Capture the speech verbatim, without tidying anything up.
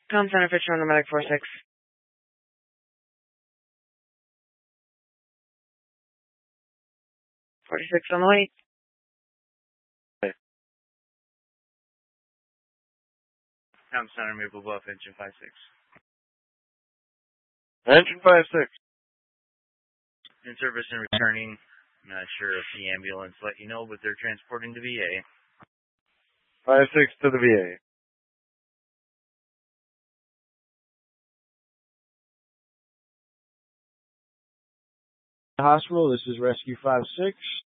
Com Center Fisher on the medic four six. forty-six on the way. Okay. Com Center Maple Bluff, engine five six. Engine five six. In service and returning. I'm not sure if the ambulance let you know, but they're transporting to V A. five six to the V A. Hospital, this is Rescue five six.